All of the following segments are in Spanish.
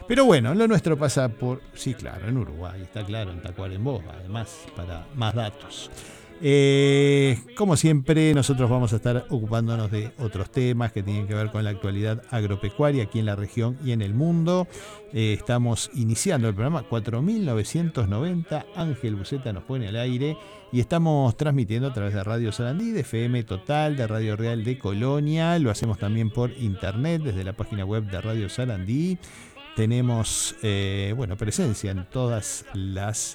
Pero bueno, lo nuestro pasa por, sí, claro, en Uruguay, está claro, en Tacuarembó, además, para más datos. Como siempre, nosotros vamos a estar ocupándonos de otros temas que tienen que ver con la actualidad agropecuaria aquí en la región y en el mundo. Estamos iniciando el programa 4990. Ángel Buceta nos pone al aire y estamos transmitiendo a través de Radio Sarandí, de FM Total, de Radio Real de Colonia. Lo hacemos también por internet desde la página web de Radio Sarandí. Tenemos presencia en todas las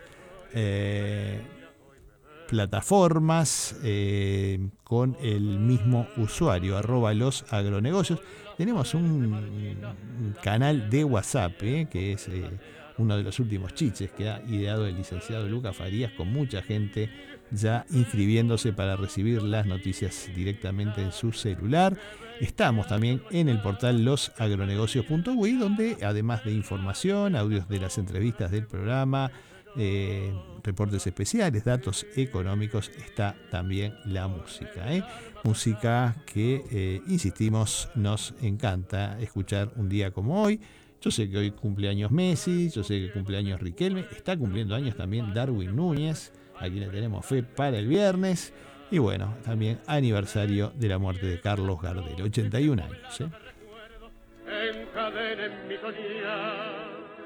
plataformas con el mismo usuario, @losagronegocios. Tenemos un canal de WhatsApp, que es uno de los últimos chiches que ha ideado el licenciado Lucas Farías, con mucha gente ya inscribiéndose para recibir las noticias directamente en su celular. Estamos también en el portal losagronegocios.uy, donde además de información, audios de las entrevistas del programa, reportes especiales, datos económicos, está también la música. Música que, insistimos, nos encanta escuchar un día como hoy. Yo sé que hoy cumpleaños Messi, yo sé que cumpleaños Riquelme, está cumpliendo años también Darwin Núñez, a quien le tenemos fe para el viernes. Y bueno, también aniversario de la muerte de Carlos Gardel, 81 años.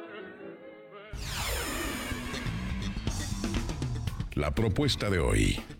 La propuesta de hoy.